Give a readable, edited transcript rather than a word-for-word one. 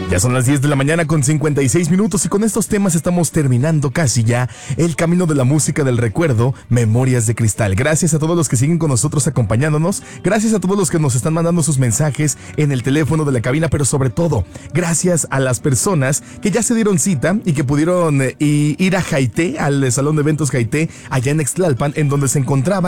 Ya son las 10 de la mañana con 56 minutos y con estos temas estamos terminando casi ya el camino de la música del recuerdo, Memorias de Cristal. Gracias a todos los que siguen con nosotros acompañándonos, gracias a todos los que nos están mandando sus mensajes en el teléfono de la cabina, pero sobre todo, gracias a las personas que ya se dieron cita y que pudieron ir a Jaité, al Salón de Eventos Jaité, allá en Ixtlalpan, en donde se encontraba